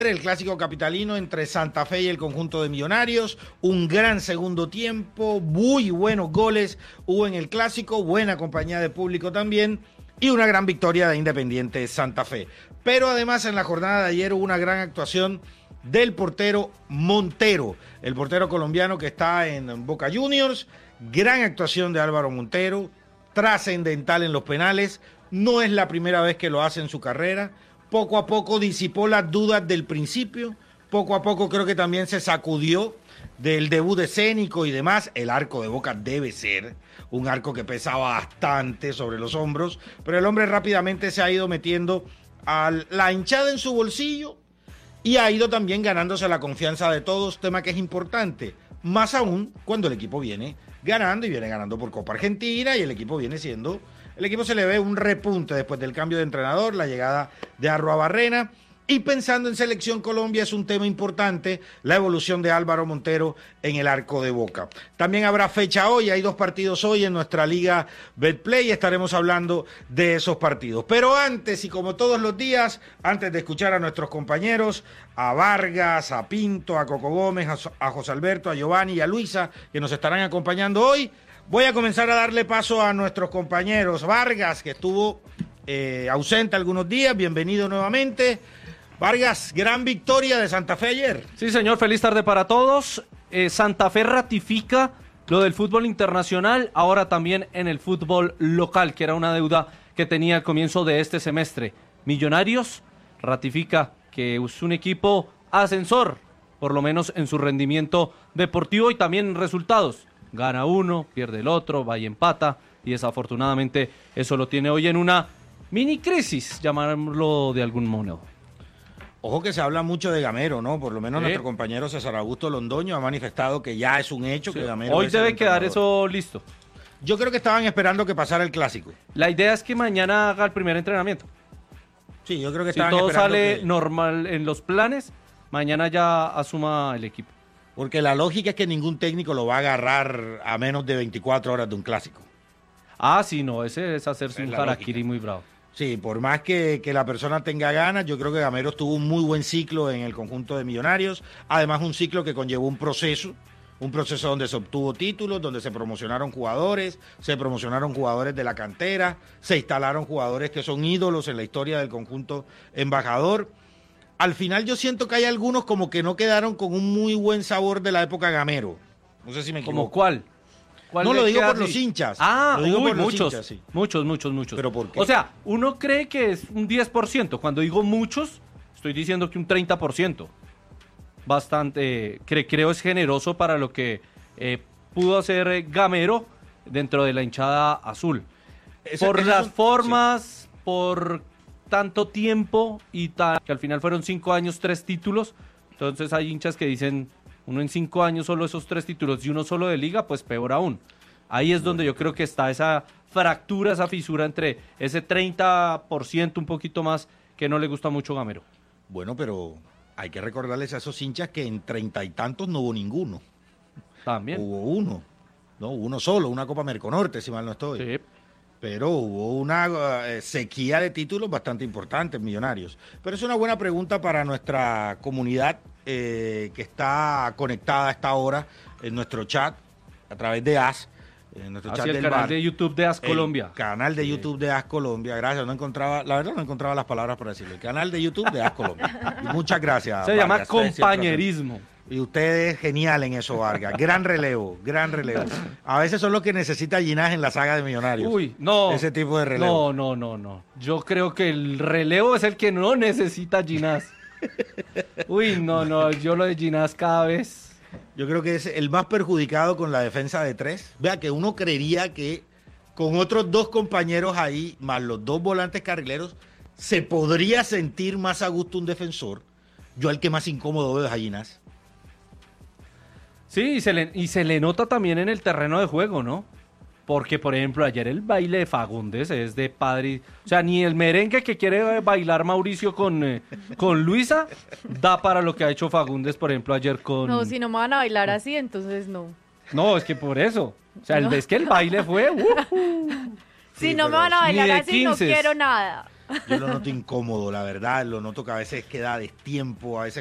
El clásico capitalino entre Santa Fe y el conjunto de Millonarios, un gran segundo tiempo, muy buenos goles hubo en el clásico, buena compañía de público también y una gran victoria de Independiente Santa Fe. Pero además en la jornada de ayer hubo una gran actuación del portero Montero, el portero colombiano que está en Boca Juniors, gran actuación de Álvaro Montero, trascendental en los penales, no es la primera vez que lo hace en su carrera. Poco a poco disipó las dudas del principio, poco a poco creo que también se sacudió del debut escénico y demás. El arco de Boca debe ser un arco que pesa bastante sobre los hombros, pero el hombre rápidamente se ha ido metiendo a la hinchada en su bolsillo y ha ido también ganándose la confianza de todos, tema que es importante, más aún cuando el equipo viene ganando y viene ganando por Copa Argentina y el equipo viene siendo... El equipo se le ve un repunte después del cambio de entrenador, la llegada de Arruabarrena. Y pensando en Selección Colombia es un tema importante, la evolución de Álvaro Montero en el arco de Boca. También habrá fecha hoy, hay 2 partidos hoy en nuestra Liga Betplay y estaremos hablando de esos partidos. Pero antes, y como todos los días, antes de escuchar a nuestros compañeros, a Vargas, a Pinto, a Coco Gómez, a José Alberto, a Giovanni y a Luisa, que nos estarán acompañando hoy, voy a comenzar a darle paso a nuestros compañeros. Vargas, que estuvo ausente algunos días, bienvenido nuevamente. Vargas, gran victoria de Santa Fe ayer. Sí, señor, feliz tarde para todos. Santa Fe ratifica lo del fútbol internacional, ahora también en el fútbol local, que era una deuda que tenía al comienzo de este semestre. Millonarios ratifica que es un equipo ascensor, por lo menos en su rendimiento deportivo y también en resultados. Gana uno, pierde el otro, va y empata, y desafortunadamente eso lo tiene hoy en una mini crisis, llamarlo de algún modo. Ojo que se habla mucho de Gamero, ¿no? Por lo menos nuestro compañero César Augusto Londoño ha manifestado que ya es un hecho que Gamero hoy es debe quedar eso listo. Yo creo que estaban esperando que pasara el clásico. La idea es que mañana haga el primer entrenamiento. Sí, yo creo que si estaban todo esperando sale normal en los planes, mañana ya asuma el equipo. Porque la lógica es que ningún técnico lo va a agarrar a menos de 24 horas de un clásico. Ah, sí, no, ese es hacerse un harakiri muy bravo. Sí, por más que la persona tenga ganas, yo creo que Gamero tuvo un muy buen ciclo en el conjunto de Millonarios. Además, un ciclo que conllevó un proceso donde se obtuvo títulos, donde se promocionaron jugadores de la cantera, se instalaron jugadores que son ídolos en la historia del conjunto embajador. Al final yo siento que hay algunos como que no quedaron con un muy buen sabor de la época Gamero. No sé si me equivoco. ¿Cómo cuál? No, lo digo por los hinchas. Ah, lo digo por los muchos, hinchas, sí. muchos. ¿Pero por qué? O sea, uno cree que es un 10%. Cuando digo muchos, estoy diciendo que un 30%. Bastante, creo es generoso para lo que pudo hacer Gamero dentro de la hinchada azul. Por las formas, sí. Por tanto tiempo y tal, que al final fueron 5 años, 3 títulos. Entonces hay hinchas que dicen... Uno en 5 años solo esos 3 títulos y uno solo de liga, pues peor aún. Ahí es donde yo creo que está esa fractura, esa fisura entre ese 30%, un poquito más, que no le gusta mucho Gamero. Bueno, pero hay que recordarles a esos hinchas que en 30 y tantos no hubo ninguno. También. Hubo uno, ¿no? Uno solo, una Copa Merconorte, si mal no estoy. Sí. Pero hubo una sequía de títulos bastante importante en Millonarios. Pero es una buena pregunta para nuestra comunidad que está conectada a esta hora en nuestro chat a través de AS, en nuestro chat del canal de YouTube de AS Colombia. El canal de YouTube de AS Colombia. Gracias, no encontraba las palabras para decirlo. El canal de YouTube de AS Colombia. Y muchas gracias. Se llama compañerismo. Y usted es genial en eso, Vargas. Gran relevo. A veces son los que necesita Ginás en la saga de Millonarios. Uy, no. Ese tipo de relevo. No. Yo creo que el relevo es el que no necesita Ginás. Uy, no. Yo lo de Ginás cada vez. Yo creo que es el más perjudicado con la defensa de 3. Vea que uno creería que con otros 2 compañeros ahí, más los 2 volantes carrileros, se podría sentir más a gusto un defensor. Yo el que más incómodo veo es a Ginás. Sí, y se le nota también en el terreno de juego, ¿no? Porque, por ejemplo, ayer el baile de Fagundes es de padre. O sea, ni el merengue que quiere bailar Mauricio con Luisa da para lo que ha hecho Fagundes, por ejemplo, ayer con... No, si no me van a bailar así, entonces no. No, es que por eso. O sea, es que el baile fue... Si no me van a bailar así, no quiero nada. Yo lo noto incómodo, la verdad. Lo noto que a veces queda destiempo, a veces